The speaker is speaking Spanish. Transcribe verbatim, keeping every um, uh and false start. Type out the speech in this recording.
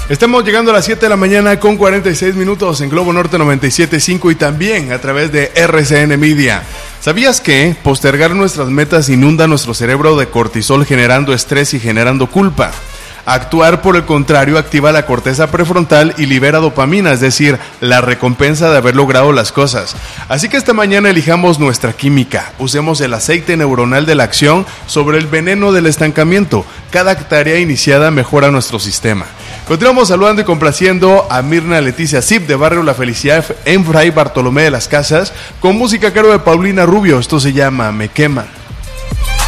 Estamos llegando a las siete de la mañana con cuarenta y seis minutos en Globo Norte noventa y siete punto cinco y también a través de R C N Media. ¿Sabías que postergar nuestras metas inunda nuestro cerebro de cortisol, generando estrés y generando culpa? Actuar, por el contrario, activa la corteza prefrontal y libera dopamina, es decir, la recompensa de haber logrado las cosas. Así que esta mañana elijamos nuestra química, usemos el aceite neuronal de la acción sobre el veneno del estancamiento. Cada tarea iniciada mejora nuestro sistema. Continuamos saludando y complaciendo a Mirna Leticia Zip de Barrio La Felicidad en Fray Bartolomé de las Casas con música a cargo de Paulina Rubio. Esto se llama Me Quema.